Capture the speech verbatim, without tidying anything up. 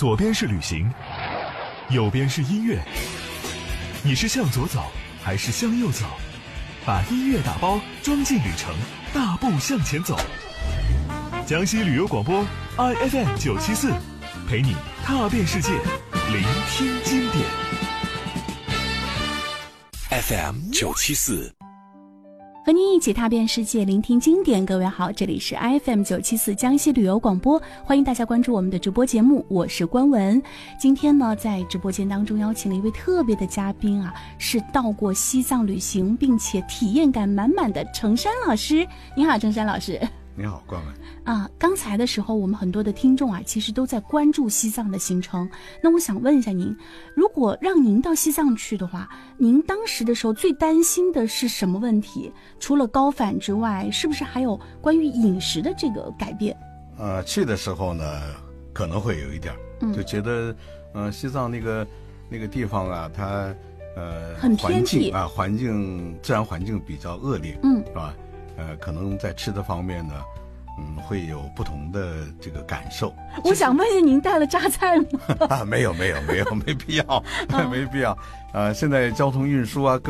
左边是旅行，右边是音乐。你是向左走还是向右走？把音乐打包装进旅程，大步向前走。江西旅游广播 I F M 九七四，陪你踏遍世界，聆听经典。 F M 九七四。 和您一起踏遍世界，聆听经典。各位好，这里是 I F M 九七四江西旅游广播，欢迎大家关注我们的直播节目，我是关文。今天呢，在直播间当中邀请了一位特别的嘉宾啊，是到过西藏旅行并且体验感满满的程山老师。你好，程山老师。 你好，关文。 啊，刚才的时候我们很多的听众啊，其实都在关注西藏的行程。那我想问一下您，如果让您到西藏去的话，您当时的时候最担心的是什么问题？除了高反之外，是不是还有关于饮食的这个改变？ 呃，去的时候呢，可能会有一点，嗯、就觉得，呃，西藏那个那个地方啊，它呃， 很偏僻啊，环境自然环境比较恶劣， 嗯， 是吧？呃，可能在吃的方面呢，嗯，会有不同的这个感受。 我想问一下，您带了榨菜吗？ 啊，没有，没有，没有，没必要，没必要。呃，现在交通运输啊。